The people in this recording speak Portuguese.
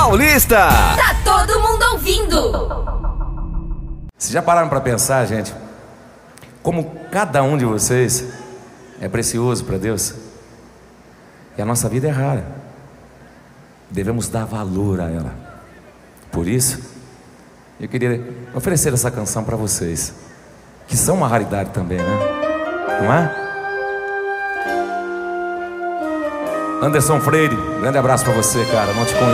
Paulista. Tá todo mundo ouvindo. Vocês já pararam pra pensar, gente, como cada um de vocês é precioso para Deus? E a nossa vida é rara. Devemos dar valor a ela. Por isso, eu queria oferecer essa canção para vocês, que são uma raridade também, né? Não é? Anderson Freire, grande abraço para você, cara. Não te conheço.